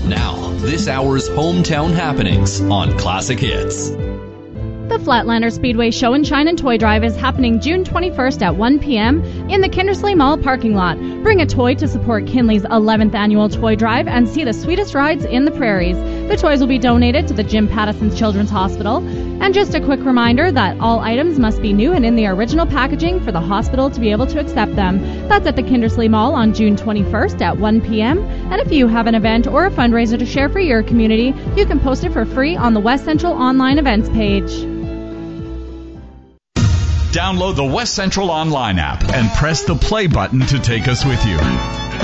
Now, this hour's hometown happenings on Classic Hits. The Flatlander Speedway Show and Shine and Toy Drive is happening June 21st at 1 p.m. in the Kindersley Mall parking lot. Bring a toy to support Kinley's 11th annual toy drive and see the sweetest rides in the prairies. The toys will be donated to the Jim Pattison Children's Hospital. And just a quick reminder that all items must be new and in the original packaging for the hospital to be able to accept them. That's at the Kindersley Mall on June 21st at 1 p.m. And if you have an event or a fundraiser to share for your community, you can post it for free on the West Central online events page. Download the West Central Online app and press the play button to take us with you.